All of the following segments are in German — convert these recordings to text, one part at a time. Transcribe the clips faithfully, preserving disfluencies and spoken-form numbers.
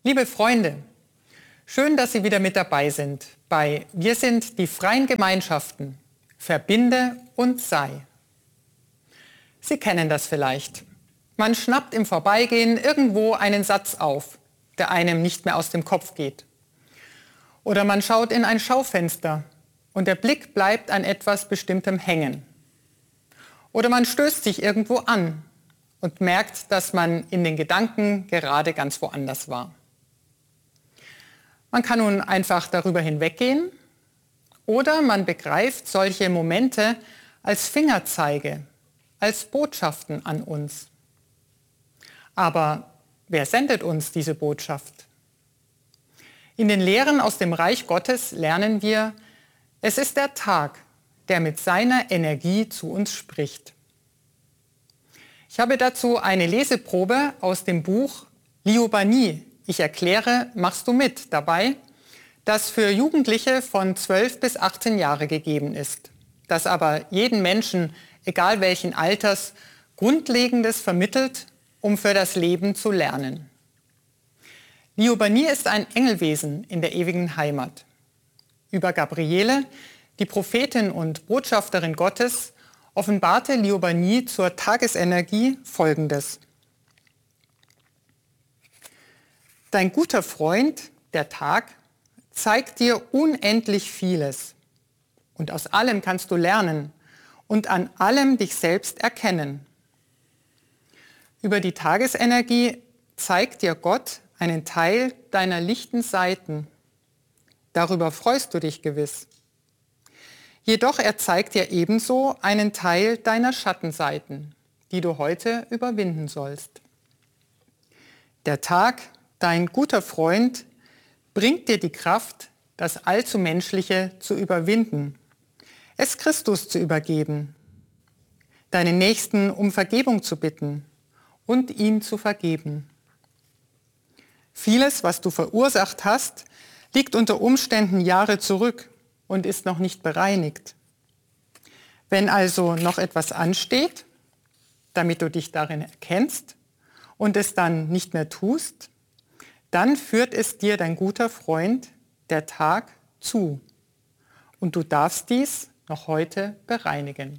Liebe Freunde, schön, dass Sie wieder mit dabei sind bei Wir sind die freien Gemeinschaften. Verbinde und sei. Sie kennen das vielleicht. Man schnappt im Vorbeigehen irgendwo einen Satz auf, der einem nicht mehr aus dem Kopf geht. Oder man schaut in ein Schaufenster und der Blick bleibt an etwas Bestimmtem hängen. Oder man stößt sich irgendwo an und merkt, dass man in den Gedanken gerade ganz woanders war. Man kann nun einfach darüber hinweggehen oder man begreift solche Momente als Fingerzeige, als Botschaften an uns. Aber wer sendet uns diese Botschaft? In den Lehren aus dem Reich Gottes lernen wir, es ist der Tag, der mit seiner Energie zu uns spricht. Ich habe dazu eine Leseprobe aus dem Buch Liobanie. Ich erkläre, machst du mit dabei, das für Jugendliche von zwölf bis achtzehn Jahre gegeben ist, das aber jeden Menschen, egal welchen Alters, Grundlegendes vermittelt, um für das Leben zu lernen. Liobanie ist ein Engelwesen in der ewigen Heimat. Über Gabriele, die Prophetin und Botschafterin Gottes, offenbarte Liobanie zur Tagesenergie Folgendes. Dein guter Freund, der Tag, zeigt dir unendlich vieles. Und aus allem kannst du lernen und an allem dich selbst erkennen. Über die Tagesenergie zeigt dir Gott einen Teil deiner lichten Seiten. Darüber freust du dich gewiss. Jedoch er zeigt dir ebenso einen Teil deiner Schattenseiten, die du heute überwinden sollst. Der Tag, dein guter Freund, bringt dir die Kraft, das allzu Menschliche zu überwinden, es Christus zu übergeben, deinen Nächsten um Vergebung zu bitten und ihm zu vergeben. Vieles, was du verursacht hast, liegt unter Umständen Jahre zurück und ist noch nicht bereinigt. Wenn also noch etwas ansteht, damit du dich darin erkennst und es dann nicht mehr tust, dann führt es dir dein guter Freund, der Tag, zu. Und du darfst dies noch heute bereinigen.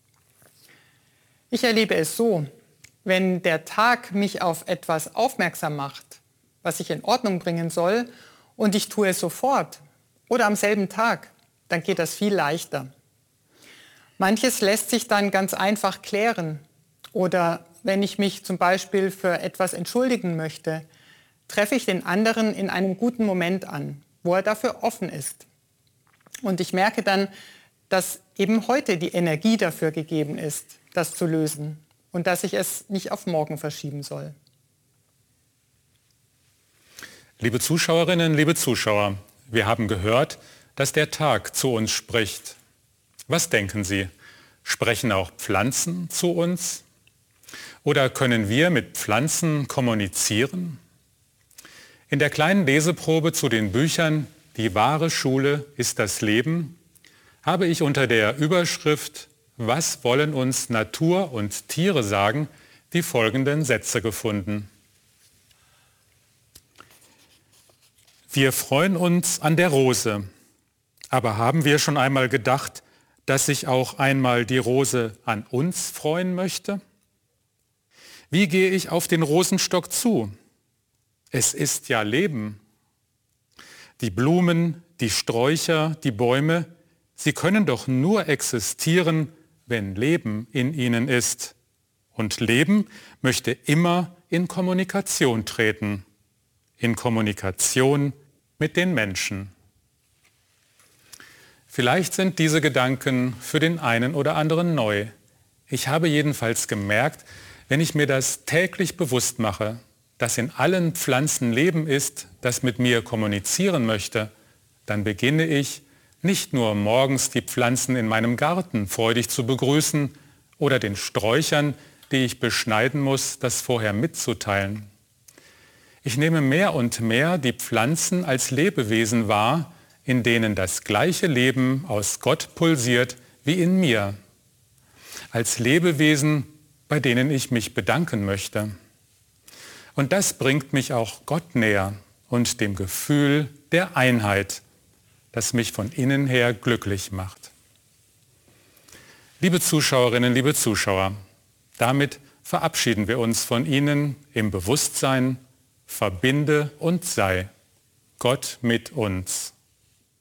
Ich erlebe es so, wenn der Tag mich auf etwas aufmerksam macht, was ich in Ordnung bringen soll, und ich tue es sofort oder am selben Tag, dann geht das viel leichter. Manches lässt sich dann ganz einfach klären. Oder wenn ich mich zum Beispiel für etwas entschuldigen möchte, treffe ich den anderen in einem guten Moment an, wo er dafür offen ist. Und ich merke dann, dass eben heute die Energie dafür gegeben ist, das zu lösen und dass ich es nicht auf morgen verschieben soll. Liebe Zuschauerinnen, liebe Zuschauer, wir haben gehört, dass der Tag zu uns spricht. Was denken Sie? Sprechen auch Pflanzen zu uns? Oder können wir mit Pflanzen kommunizieren? In der kleinen Leseprobe zu den Büchern Die wahre Schule ist das Leben habe ich unter der Überschrift Was wollen uns Natur und Tiere sagen? Die folgenden Sätze gefunden. Wir freuen uns an der Rose, aber haben wir schon einmal gedacht, dass sich auch einmal die Rose an uns freuen möchte? Wie gehe ich auf den Rosenstock zu? Es ist ja Leben. Die Blumen, die Sträucher, die Bäume, sie können doch nur existieren, wenn Leben in ihnen ist. Und Leben möchte immer in Kommunikation treten. In Kommunikation mit den Menschen. Vielleicht sind diese Gedanken für den einen oder anderen neu. Ich habe jedenfalls gemerkt, wenn ich mir das täglich bewusst mache, dass in allen Pflanzen Leben ist, das mit mir kommunizieren möchte, dann beginne ich, nicht nur morgens die Pflanzen in meinem Garten freudig zu begrüßen oder den Sträuchern, die ich beschneiden muss, das vorher mitzuteilen. Ich nehme mehr und mehr die Pflanzen als Lebewesen wahr, in denen das gleiche Leben aus Gott pulsiert wie in mir. Als Lebewesen, bei denen ich mich bedanken möchte. Und das bringt mich auch Gott näher, und dem Gefühl der Einheit, das mich von innen her glücklich macht. Liebe Zuschauerinnen, liebe Zuschauer, damit verabschieden wir uns von Ihnen im Bewusstsein, verbinde und sei Gott mit uns.